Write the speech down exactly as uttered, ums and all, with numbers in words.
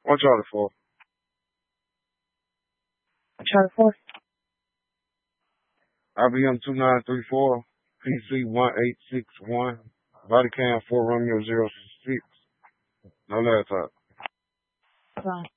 One Charlie four. Charlie four. I B M two nine three four. P C one eight six one. Body cam four Romeo zero six. No laptop. Fine.